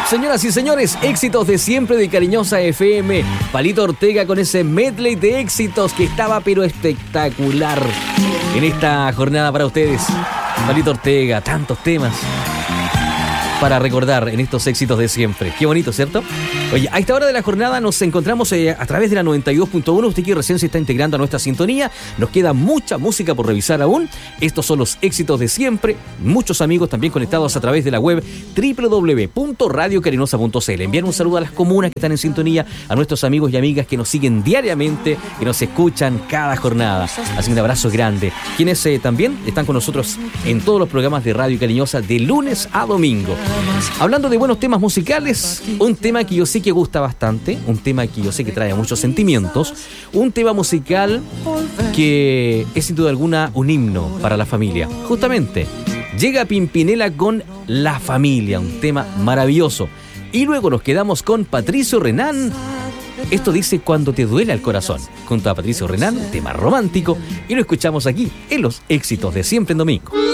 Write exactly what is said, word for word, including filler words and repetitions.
Señoras y señores, éxitos de siempre de Cariñosa F M. Palito Ortega con ese medley de éxitos que estaba pero espectacular en esta jornada para ustedes. Palito Ortega, tantos temas para recordar en estos éxitos de siempre. Qué bonito, ¿cierto? Oye, a esta hora de la jornada nos encontramos eh, a través de la noventa y dos punto uno. Usted que recién se está integrando a nuestra sintonía. Nos queda mucha música por revisar aún. Estos son los éxitos de siempre. Muchos amigos también conectados a través de la web doble u doble u doble u punto radio carinosa punto c l. Enviar un saludo a las comunas que están en sintonía, a nuestros amigos y amigas que nos siguen diariamente, que nos escuchan cada jornada. Así que un abrazo grande. Quienes eh, también están con nosotros en todos los programas de Radio Cariñosa de lunes a domingo. Hablando de buenos temas musicales, un tema que yo sé que gusta bastante, un tema que yo sé que trae muchos sentimientos, un tema musical que es sin duda alguna un himno para la familia. Justamente, llega Pimpinela con La Familia, un tema maravilloso. Y luego nos quedamos con Patricio Renán. Esto dice Cuando te duele el corazón, junto a Patricio Renán, tema romántico, y lo escuchamos aquí en los éxitos de siempre en domingo.